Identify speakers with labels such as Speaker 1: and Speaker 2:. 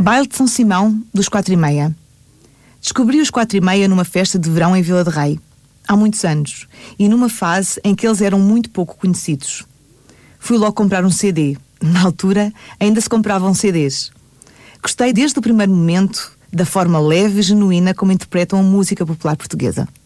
Speaker 1: Baile de São Simão, dos 4:30. Descobri os 4:30 numa festa de verão em Vila de Rei, há muitos anos, e numa fase em que eles eram muito pouco conhecidos. Fui logo comprar um CD. Na altura, ainda se compravam CDs. Gostei desde o primeiro momento da forma leve e genuína como interpretam a música popular portuguesa.